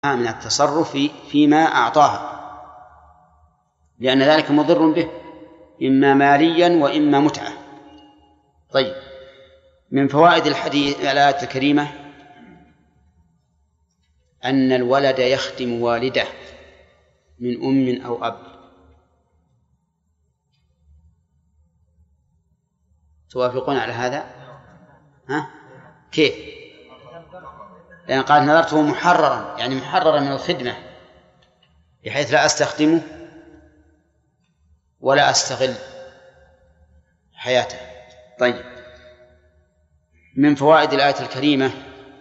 من التصرف فيما أعطاها، لأن ذلك مضر به إما ماليا وإما متعة. طيب، من فوائد الآية الكريمة أن الولد يخدم والده من أم أو أب. توافقون على هذا؟ كيف؟ لأن قال نظرته محررا، يعني محررا من الخدمة بحيث لا أستخدمه ولا أستغل حياته. طيب، من فوائد الآية الكريمة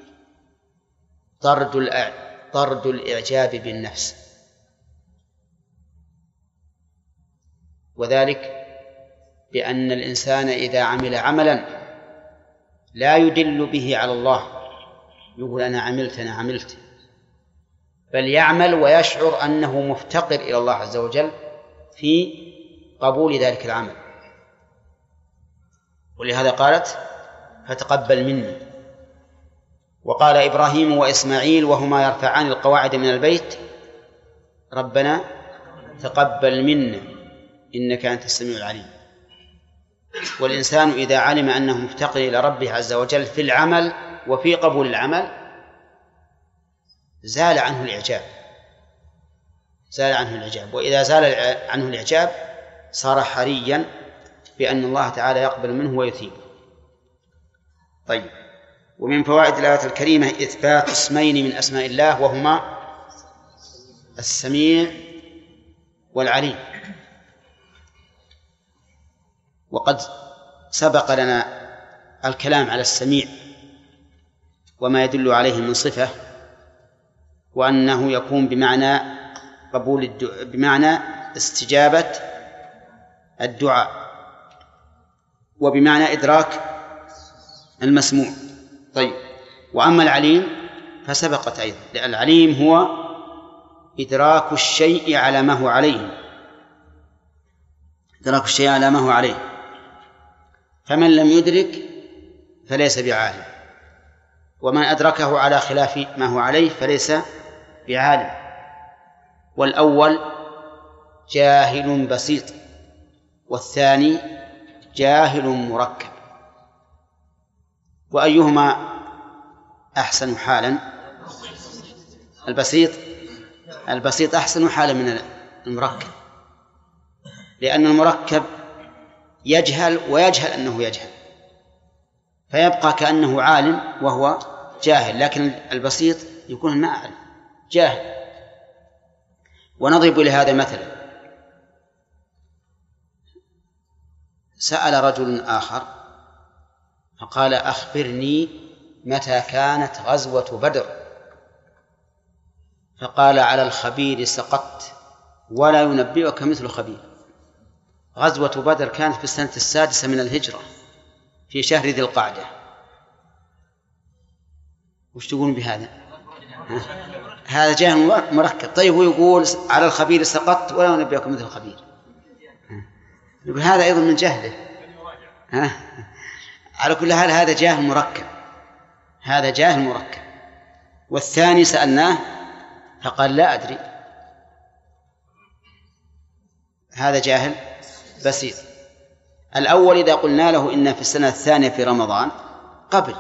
طرد الإعجاب بالنفس، وذلك بأن الإنسان إذا عمل عملا لا يدل به على الله، يقول أنا عملت، بل يعمل ويشعر أنه مفتقر إلى الله عز وجل في قبول ذلك العمل. ولهذا قالت فتقبل مني. وقال إبراهيم وإسماعيل وهما يرفعان القواعد من البيت ربنا تقبل منا إنك أنت السميع العليم. والإنسان إذا علم أنه مفتقر إلى ربه عز وجل في العمل وفي قبول العمل زال عنه الإعجاب، وإذا زال عنه الإعجاب صار حريا بأن الله تعالى يقبل منه ويثيبه. طيب، ومن فوائد الآية الكريمة إثبات اسمين من أسماء الله وهما السميع والعليم. وقد سبق لنا الكلام على السميع وما يدل عليه من صفة، وأنه يكون بمعنى بمعنى استجابة الدعاء، وبمعنى إدراك المسموع. طيب، وأما العليم فسبقت أيضا، لأن العليم هو إدراك الشيء على ما هو عليه، فمن لم يدرك فليس بعالم، ومن أدركه على خلاف ما هو عليه فليس بعالم. والأول جاهل بسيط، والثاني جاهل مركب. وأيهما أحسن حالا؟ البسيط أحسن حالا من المركب، لأن المركب يجهل ويجهل أنه يجهل، فيبقى كأنه عالم وهو جاهل، لكن البسيط يكون ما أعلم جاهل. ونضرب لهذا مثلا، سأل رجل آخر فقال أخبرني متى كانت غزوة بدر؟ فقال على الخبير سقطت ولا ينبئك مثل خبير. غزوة بدر كانت في السنة 6 من الهجرة في شهر ذي القعدة. وش تقولون بهذا؟ هذا جاهل مركب. طيب، ويقول على الخبير سقطت ولا ينبئك مثل خبير، يقول هذا أيضا من جهله. على كل حال هذا جاهل مركب. والثاني سألناه فقال لا أدري، هذا جاهل بسيط. الأول إذا قلنا له إن في السنة 2 في رمضان قبل،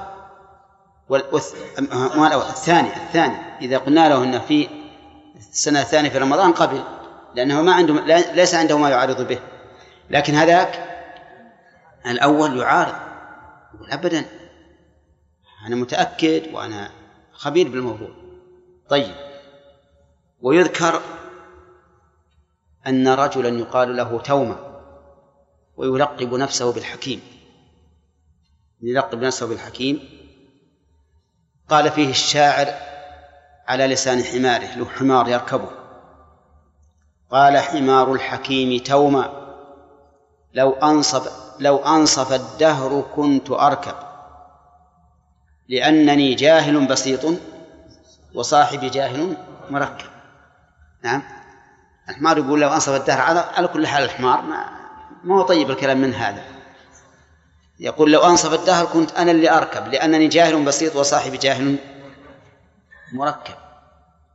الثاني إذا قلنا له إن في السنة 2 في رمضان قبل، لأنه ليس عنده ما يعارض به. لكن هذاك الأول يعارض، يقول أبدا أنا متأكد وأنا خبير بالموضوع. طيب، ويذكر أن رجلا يقال له تومة ويلقب نفسه بالحكيم، قال فيه الشاعر على لسان حماره، له حمار يركبه، قال حمار الحكيم تومة لو أنصف الدهر كنت أركب، لأنني جاهل بسيط وصاحبي جاهل مركب. نعم، الحمار يقول لو أنصف الدهر. على كل حال الحمار ما هو طيب الكلام من هذا. يقول لو أنصف الدهر كنت أنا اللي أركب، لأنني جاهل بسيط وصاحبي جاهل مركب.